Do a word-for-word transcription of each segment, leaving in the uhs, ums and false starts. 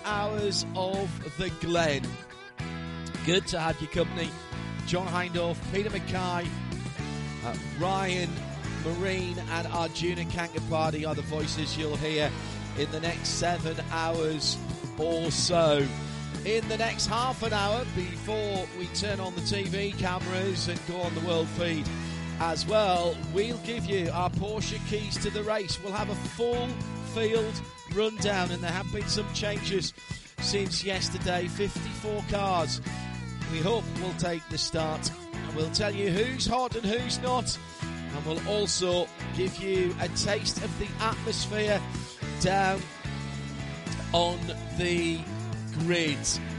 hours of the Glen. Good to have your company. John Hindhaugh, Peter Mackay, uh, Ryan Marine and Arjuna Kankapati are the voices you'll hear in the next seven hours or so. In the next half an hour, before we turn on the T V cameras and go on the world feed as well, we'll give you our Porsche keys to the race. We'll have a full field rundown, and there have been some changes since yesterday. fifty-four cars we hope will take the start, and we'll tell you who's hot and who's not, and we'll also give you a taste of the atmosphere down on the grid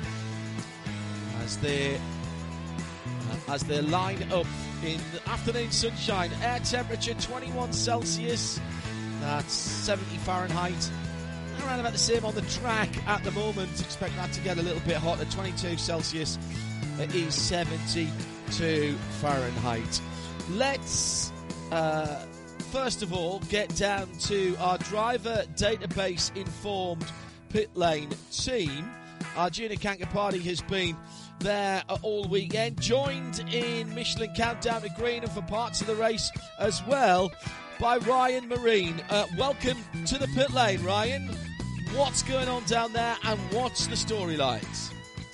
as they uh, as they line up in the afternoon sunshine. Air temperature twenty-one Celsius, that's seventy Fahrenheit, around about the same on the track at the moment. Expect that to get a little bit hotter. twenty-two Celsius, it is seventy-two Fahrenheit. Let's uh, first of all get down to our driver database informed pit lane team. Arjuna Kankapati has been there all weekend, joined in Michelin Countdown to Green and for parts of the race as well by Ryan Marine. Uh, welcome to the pit lane, Ryan. What's going on down there and what's the storylines?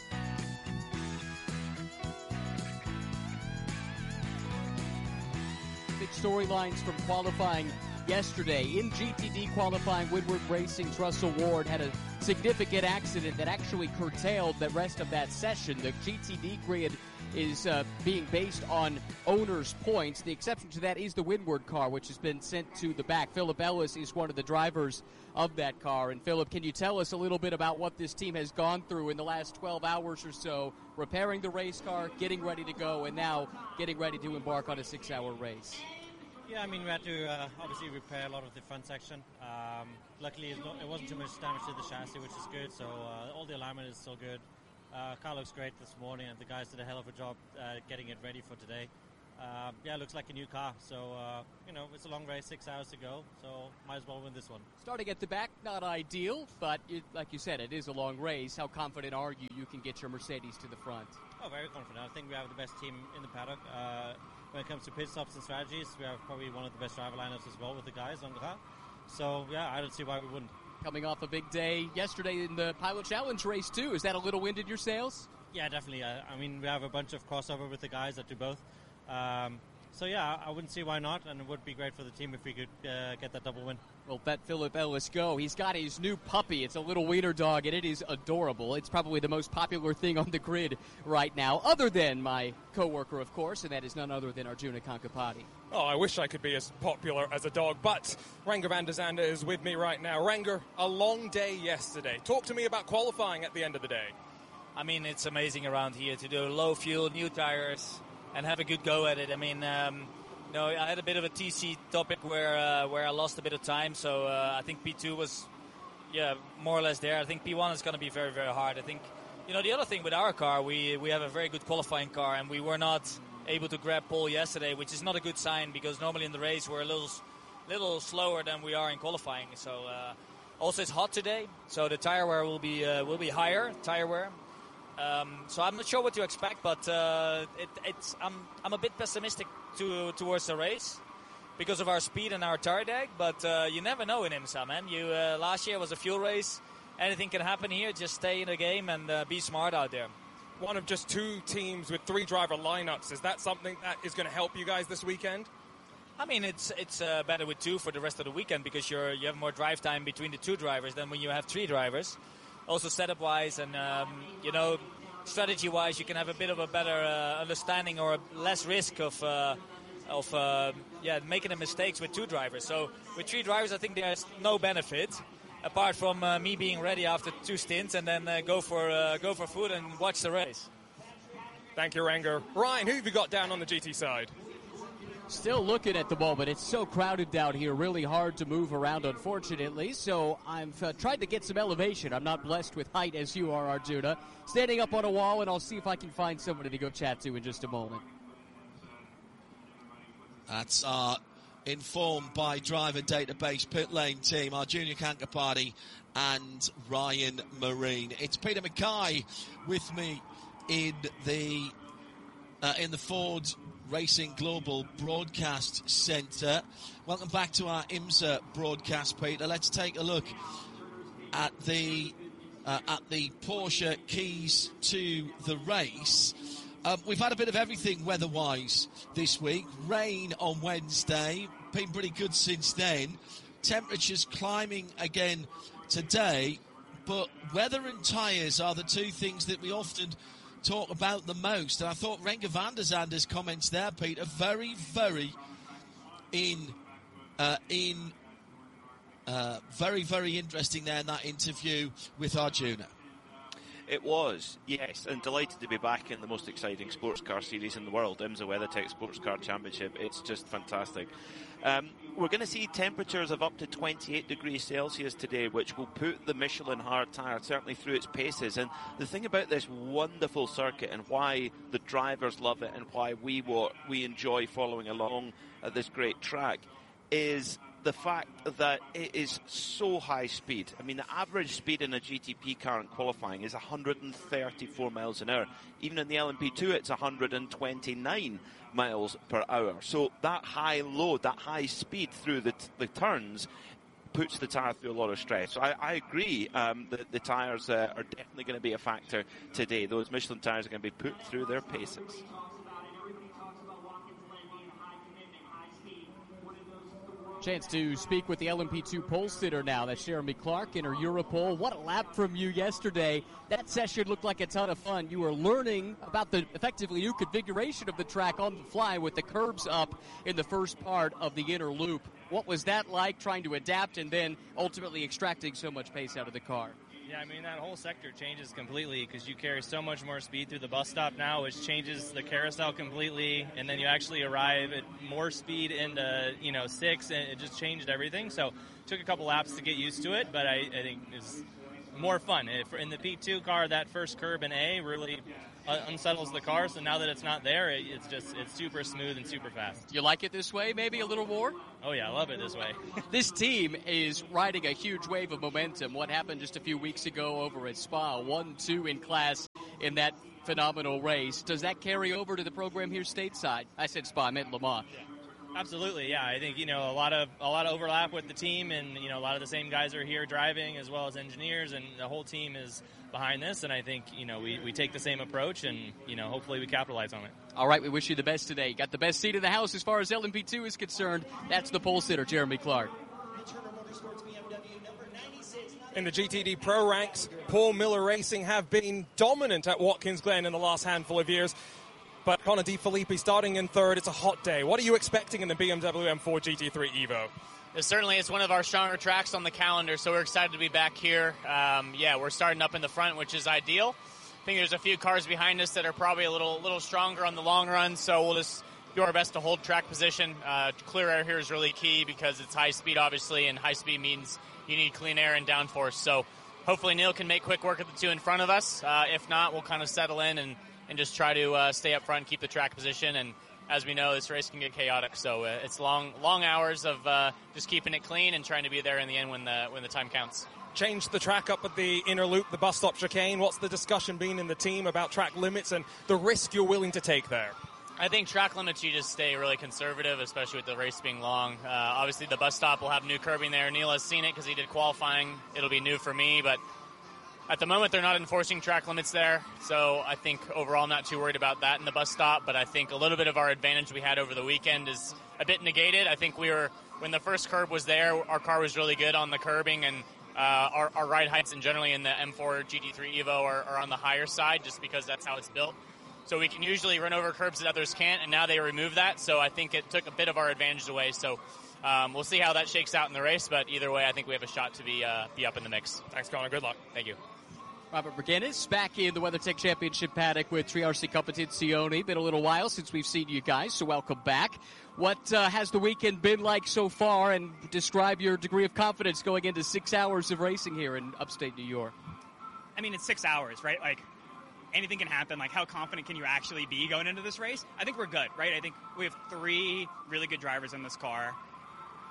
Big storylines from qualifying yesterday. In G T D qualifying, Woodward Racing's Russell Ward had a significant accident that actually curtailed the rest of that session. The G T D grid is uh, being based on owners' points. The exception to that is the Windward car, which has been sent to the back. Philip Ellis is one of the drivers of that car. And Philip, can you tell us a little bit about what this team has gone through in the last twelve hours or so, repairing the race car, getting ready to go, and now getting ready to embark on a six-hour race? Yeah, I mean, we had to uh, obviously repair a lot of the front section. Um, luckily, it, not, it wasn't too much damage to the chassis, which is good. So uh, all the alignment is still good. Uh, car looks great this morning, and the guys did a hell of a job uh, getting it ready for today. Uh, yeah, it looks like a new car. So, uh, you know, it's a long race, six hours to go. So might as well win this one. Starting at the back, not ideal, but it, like you said, it is a long race. How confident are you you can get your Mercedes to the front? Oh, very confident. I think we have the best team in the paddock. Uh, When it comes to pit stops and strategies, we have probably one of the best driver lineups as well with the guys on Gras. So, yeah, I don't see why we wouldn't. Coming off a big day yesterday in the Pilot Challenge race, too. Is that a little wind in your sails? Yeah, definitely. Uh, I mean, we have a bunch of crossover with the guys that do both. Um, so, yeah, I wouldn't see why not, and it would be great for the team if we could uh, get that double win. Well, let Philip Ellis go. He's got his new puppy. It's a little wiener dog, and it is adorable. It's probably the most popular thing on the grid right now, other than my co-worker, of course, and that is none other than Arjuna Kankapati. Oh, I wish I could be as popular as a dog, but Renger van der Zande is with me right now. Renger, a long day yesterday. Talk to me about qualifying at the end of the day. I mean, it's amazing around here to do low fuel, new tires, and have a good go at it. I mean, um, you know, I had a bit of a T C topic where uh, where I lost a bit of time, so uh, I think P two was, yeah, more or less there. I think P one is going to be very, very hard. I think, you know, the other thing with our car, we we have a very good qualifying car, and we were not able to grab pole yesterday, which is not a good sign because normally in the race we're a little little slower than we are in qualifying. So uh, also it's hot today, so the tire wear will be uh, will be higher tire wear. Um, so I'm not sure what to expect, but uh, it, it's I'm I'm a bit pessimistic to, towards the race because of our speed and our tire deck. But uh, you never know in IMSA, man. You uh, last year was a fuel race. Anything can happen here. Just stay in the game and uh, be smart out there. One of just two teams with three driver lineups. Is that something that is going to help you guys this weekend? I mean, it's it's uh, better with two for the rest of the weekend because you're you have more drive time between the two drivers than when you have three drivers. Also setup-wise and, um, you know, strategy-wise, you can have a bit of a better uh, understanding or less risk of, uh, of uh, yeah, making the mistakes with two drivers. So with three drivers, I think there's no benefit apart from uh, me being ready after two stints and then uh, go for uh, go for food and watch the race. Thank you, Renger. Ryan, who have you got down on the G T side? Still looking at the moment. It's so crowded down here, really hard to move around, unfortunately. So I've uh, tried to get some elevation. I'm not blessed with height as you are, Arjuna. Standing up on a wall, and I'll see if I can find somebody to go chat to in just a moment. That's our informed by driver database pit lane team, Arjuna Kankapati and Ryan Marine. It's Peter Mackay with me in the uh, in the Ford Racing Global Broadcast Centre. Welcome back to our IMSA broadcast, Peter. Let's take a look at the uh, at the Porsche keys to the race. Um, we've had a bit of everything weather-wise this week. Rain on Wednesday, been pretty good since then. Temperatures climbing again today, but weather and tyres are the two things that we often talk about the most. And I thought Renger van der Zande's comments there, Peter, very, very in uh, in uh, very, very interesting there in that interview with Arjuna. It was, yes, and delighted to be back in the most exciting sports car series in the world, IMSA WeatherTech Sports Car Championship. It's just fantastic. Um, we're going to see temperatures of up to twenty-eight degrees Celsius today, which will put the Michelin hard tyre certainly through its paces. And the thing about this wonderful circuit and why the drivers love it and why we we enjoy following along at this great track is the fact that it is so high speed. I mean, the average speed in a G T P car in qualifying is one hundred thirty-four miles an hour. Even in the L M P two, it's one hundred twenty-nine miles per hour. So that high load, that high speed through the, t- the turns puts the tyre through a lot of stress. So I, I agree um, that the tyres uh, are definitely going to be a factor today. Those Michelin tyres are going to be put through their paces. Chance to speak with the L M P two pole sitter now. That's Jeremy Clark in her Europole. What a lap from you yesterday. That session looked like a ton of fun. You were learning about the effectively new configuration of the track on the fly with the curbs up in the first part of the inner loop. What was that like, trying to adapt and then ultimately extracting so much pace out of the car? Yeah, I mean, that whole sector changes completely because you carry so much more speed through the bus stop now, which changes the carousel completely, and then you actually arrive at more speed into, you know, six, and it just changed everything. So it took a couple laps to get used to it, but I, I think it's more fun. If, in the P two car, that first curb in A really uh, unsettles the car, so now that it's not there, it, it's just it's super smooth and super fast. You like it this way, maybe a little more? Oh, yeah, I love it this way. This team is riding a huge wave of momentum. What happened just a few weeks ago over at Spa, one two in class in that phenomenal race. Does that carry over to the program here stateside? I said Spa, I meant Le Mans. Yeah. Absolutely, yeah. I think, you know, a lot of a lot of overlap with the team, and, you know, a lot of the same guys are here driving as well as engineers, and the whole team is behind this, and I think, you know, we, we take the same approach, and, you know, hopefully we capitalize on it. All right, we wish you the best today. You got the best seat in the house as far as L M P two is concerned. That's the pole sitter, Jeremy Clark. In the G T D Pro ranks, Paul Miller Racing have been dominant at Watkins Glen in the last handful of years. But Connor De Filippi starting in third. It's a hot day. What are you expecting in the B M W M four G T three Evo? Yeah, certainly, it's one of our stronger tracks on the calendar, so we're excited to be back here. Um, yeah, we're starting up in the front, which is ideal. I think there's a few cars behind us that are probably a little little stronger on the long run, so we'll just do our best to hold track position. Uh, clear air here is really key because it's high speed, obviously, and high speed means you need clean air and downforce. So hopefully Neil can make quick work of the two in front of us. Uh, if not, we'll kind of settle in and and just try to uh, stay up front, keep the track position. And as we know, this race can get chaotic, so uh, it's long long hours of uh, just keeping it clean and trying to be there in the end when the when the time counts. Changed the track up at the inner loop, the bus stop chicane. What's the discussion been in the team about track limits and the risk you're willing to take there? I think track limits, you just stay really conservative, especially with the race being long. Uh, obviously, the bus stop will have new curbing there. Neil has seen it because he did qualifying. It'll be new for me, but at the moment, they're not enforcing track limits there, so I think overall I'm not too worried about that in the bus stop, but I think a little bit of our advantage we had over the weekend is a bit negated. I think we were, when the first curb was there, our car was really good on the curbing, and uh, our, our ride heights and generally in the M four G T three Evo are, are on the higher side just because that's how it's built. So we can usually run over curbs that others can't, and now they remove that, so I think it took a bit of our advantage away. So um, we'll see how that shakes out in the race, but either way, I think we have a shot to be uh, be up in the mix. Thanks, Connor. Good luck. Thank you. Robert McGinnis back in the WeatherTech Championship paddock with Triarsi Competizione. Been a little while since we've seen you guys, so welcome back. What uh, has the weekend been like so far, and describe your degree of confidence going into six hours of racing here in upstate New York? I mean, it's six hours, right? Like, anything can happen. Like, how confident can you actually be going into this race? I think we're good, right? I think we have three really good drivers in this car.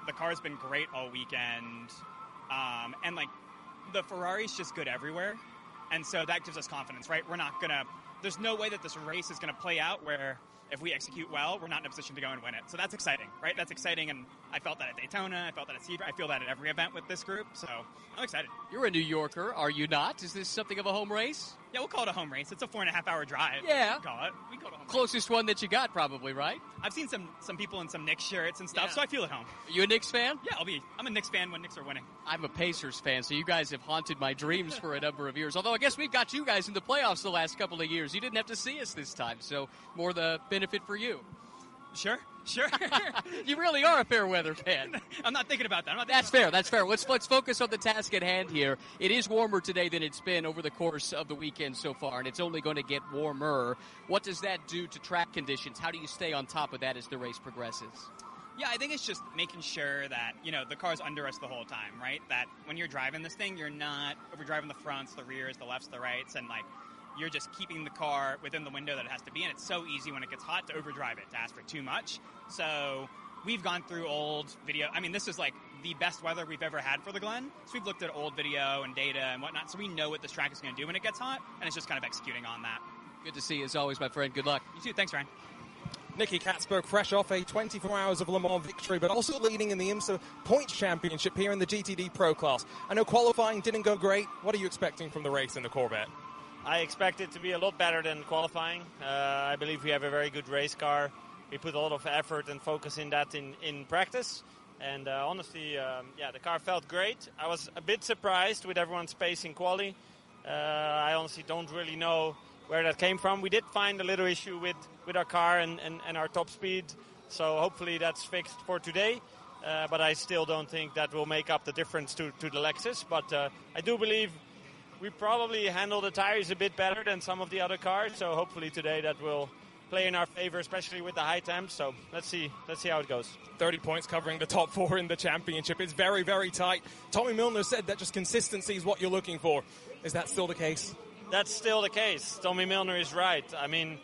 the car's been great all weekend, um, and like the Ferrari's just good everywhere, and so that gives us confidence, right? We're not gonna. There's no way that this race is gonna play out where if we execute well, we're not in a position to go and win it. So that's exciting, right? That's exciting, and I felt that at Daytona. I felt that at Sebring. I feel that at every event with this group, so I'm excited. You're a New Yorker, are you not? Is this something of a home race? Yeah, we'll call it a home race. It's a four and a half hour drive. Yeah. We can call it. We can call it a home Closest race. one that you got, probably, right? I've seen some some people in some Knicks shirts and stuff, Yeah. so I feel at home. Are you a Knicks fan? Yeah, I'll be. I'm a Knicks fan when Knicks are winning. I'm a Pacers fan, so you guys have haunted my dreams for a number of years. Although I guess we've got you guys in the playoffs the last couple of years. You didn't have to see us this time, so more the benefit for you. Sure, sure. You really are a fair weather fan. I'm not thinking about that. I'm not That's thinking fair. That's fair. Let's let's focus on the task at hand here. It is warmer today than it's been over the course of the weekend so far, and it's only going to get warmer. What does that do to track conditions? How do you stay on top of that as the race progresses? Yeah, I think it's just making sure that, you know, the car's under us the whole time, right? That when you're driving this thing, you're not overdriving the fronts, the rears, the lefts, the rights, and, like, you're just keeping the car within the window that it has to be in. It's so easy when it gets hot to overdrive it, to ask for too much. So we've gone through old video. I mean, this is, like, the best weather we've ever had for the Glen. So we've looked at old video and data and whatnot, so we know what this track is going to do when it gets hot, and it's just kind of executing on that. Good to see you as always, my friend. Good luck. You too. Thanks, Ryan. Nicky Catsburg, fresh off a twenty-four hours of Le Mans victory, but also leading in the IMSA Points Championship here in the G T D Pro class. I know qualifying didn't go great. What are you expecting from the race in the Corvette? I expect it to be a lot better than qualifying. Uh, I believe we have a very good race car. We put a lot of effort and focus in that in, in practice. And uh, honestly, um, yeah, the car felt great. I was a bit surprised with everyone's pace in quali. Uh, I honestly don't really know where that came from. We did find a little issue with, with our car and, and, and our top speed, so hopefully that's fixed for today. Uh, but I still don't think that will make up the difference to, to the Lexus. But uh, I do believe we probably handle the tires a bit better than some of the other cars, so hopefully today that will play in our favor, especially with the high temps. So let's see let's see how it goes. thirty points covering the top four in the championship. It's very, very tight. Tommy Milner said that just consistency is what you're looking for. Is that still the case? That's still the case. Tommy Milner is right. I mean,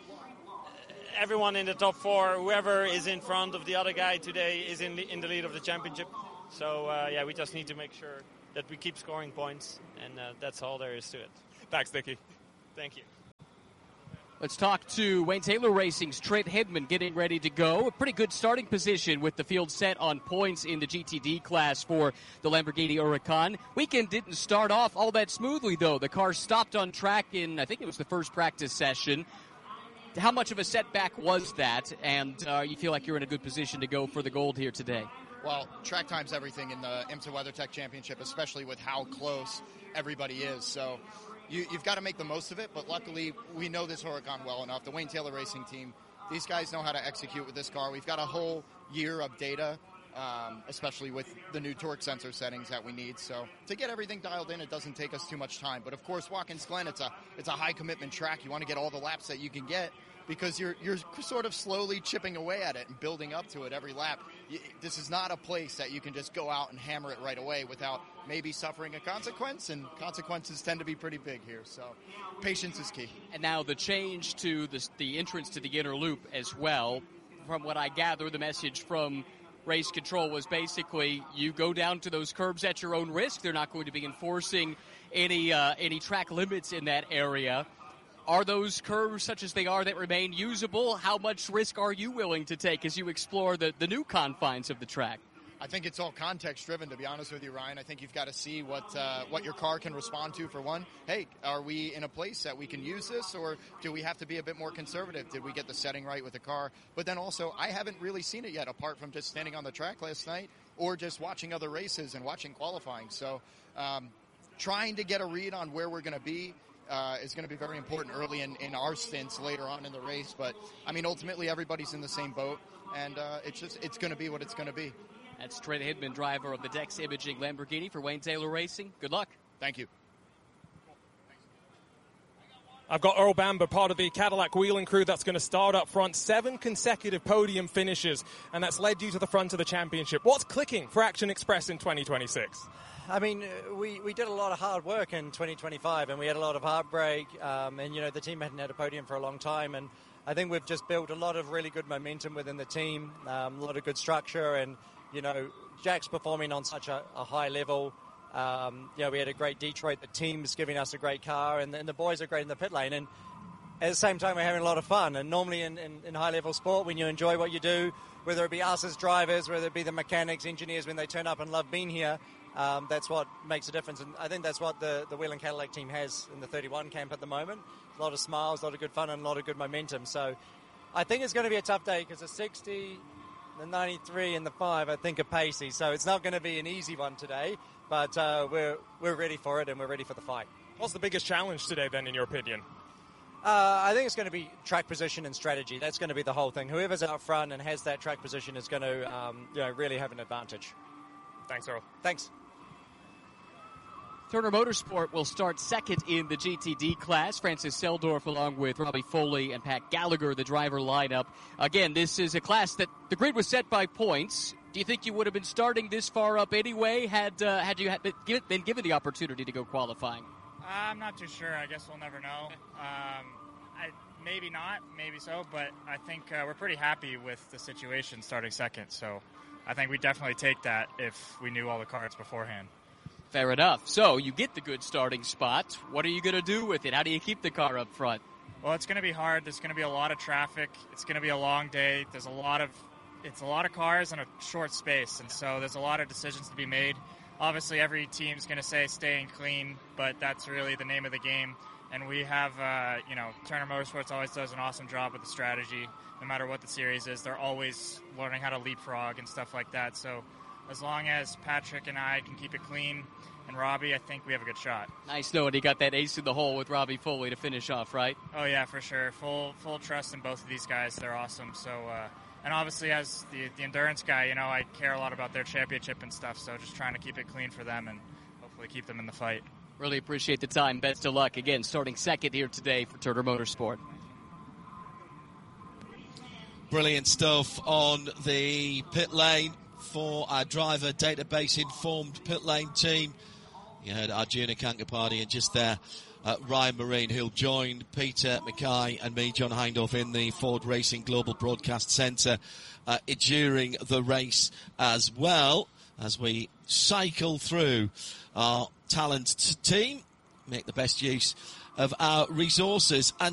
everyone in the top four, whoever is in front of the other guy today is in the, in the lead of the championship. So, uh, yeah, we just need to make sure that we keep scoring points, and uh, that's all there is to it. Thanks, Nicky. Thank you. Let's talk to Wayne Taylor Racing's Trent Hidman getting ready to go. A pretty good starting position with the field set on points in the G T D class for the Lamborghini Huracan. Weekend didn't start off all that smoothly, though. The car stopped on track in, I think it was the first practice session. How much of a setback was that? And uh, you feel like you're in a good position to go for the gold here today? Well, track time's everything in the IMSA WeatherTech Championship, especially with how close everybody is. So you, you've got to make the most of it, but luckily we know this Huracan well enough. The Wayne Taylor Racing team, these guys know how to execute with this car. We've got a whole year of data, um, especially with the new torque sensor settings that we need. So to get everything dialed in, it doesn't take us too much time. But, of course, Watkins Glen, it's a it's a high-commitment track. You want to get all the laps that you can get, because you're you're sort of slowly chipping away at it and building up to it every lap. This is not a place that you can just go out and hammer it right away without maybe suffering a consequence, and consequences tend to be pretty big here. So patience is key. And now the change to the, the entrance to the inner loop as well. From what I gather, the message from race control was basically you go down to those curbs at your own risk. They're not going to be enforcing any uh, any track limits in that area. Are those curves, such as they are, that remain usable? How much risk are you willing to take as you explore the, the new confines of the track? I think it's all context-driven, to be honest with you, Ryan. I think you've got to see what uh, what your car can respond to, for one. Hey, are we in a place that we can use this, or do we have to be a bit more conservative? Did we get the setting right with the car? But then also, I haven't really seen it yet, apart from just standing on the track last night or just watching other races and watching qualifying. So um, trying to get a read on where we're going to be Uh, is going to be very important early in, in our stints later on in the race. But, I mean, ultimately everybody's in the same boat, and uh, it's just it's going to be what it's going to be. That's Trent Hidman, driver of the Dex Imaging Lamborghini for Wayne Taylor Racing. Good luck. Thank you. I've got Earl Bamber, part of the Cadillac wheeling crew that's going to start up front. Seven consecutive podium finishes, and that's led you to the front of the championship. What's clicking for Action Express in twenty twenty-six? I mean, we, we did a lot of hard work in twenty twenty-five, and we had a lot of heartbreak, um, and, you know, the team hadn't had a podium for a long time, and I think we've just built a lot of really good momentum within the team, um, a lot of good structure, and, you know, Jack's performing on such a, a high level. Um, you know, we had a great Detroit. The team's giving us a great car, and, and the boys are great in the pit lane. And at the same time, we're having a lot of fun. And normally in, in, in high-level sport, when you enjoy what you do, whether it be us as drivers, whether it be the mechanics, engineers, when they turn up and love being here, um, that's what makes a difference. And I think that's what the, the Whelen Cadillac team has in the thirty-one camp at the moment. A lot of smiles, a lot of good fun, and a lot of good momentum. So I think it's going to be a tough day because the sixty, the ninety-three, and the five, I think, are pacey. So it's not going to be an easy one today, but uh, we're we're ready for it, and we're ready for the fight. What's the biggest challenge today, then, in your opinion? Uh, I think it's going to be track position and strategy. That's going to be the whole thing. Whoever's out front and has that track position is going to um, you know, really have an advantage. Thanks, Earl. Thanks. Turner Motorsport will start second in the G T D class. Francis Seldorf along with Robbie Foley and Pat Gallagher, the driver lineup. Again, this is a class that the grid was set by points. Do you think you would have been starting this far up anyway had uh, had you had been given the opportunity to go qualifying? I'm not too sure. I guess we'll never know. Um, I, maybe not, maybe so, but I think uh, we're pretty happy with the situation starting second. So I think we definitely take that if we knew all the cards beforehand. Fair enough. So you get the good starting spot. What are you going to do with it? How do you keep the car up front? Well, it's going to be hard. There's going to be a lot of traffic. It's going to be a long day. There's a lot of it's a lot of cars in a short space, and so there's a lot of decisions to be made. Obviously, every team's going to say staying clean, but that's really the name of the game. And we have, uh, you know, Turner Motorsports always does an awesome job with the strategy. No matter what the series is, they're always learning how to leapfrog and stuff like that. So as long as Patrick and I can keep it clean, and Robbie, I think we have a good shot. Nice knowing he got that ace in the hole with Robbie Foley to finish off, right? Oh, yeah, for sure. Full full trust in both of these guys. They're awesome. So, uh, and obviously as the, the endurance guy, you know, I care a lot about their championship and stuff, so just trying to keep it clean for them and hopefully keep them in the fight. Really appreciate the time. Best of luck. Again, starting second here today for Turner Motorsport. Brilliant stuff on the pit lane for our driver database-informed pit lane team. You heard Arjuna Kankapati and just there uh, Ryan Marine, who'll join Peter Mackay and me, John Hindhaugh, in the Ford Racing Global Broadcast Centre uh, during the race as well, as we cycle through our talent team, make the best use of our resources. And